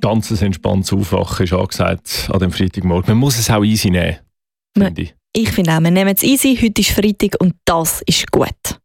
ganz entspanntes Aufwachen ist angesagt an dem Freitagmorgen. Man muss es auch easy nehmen, finde ich. Ich finde auch, wir nehmen es easy. Heute ist Freitag und das ist gut.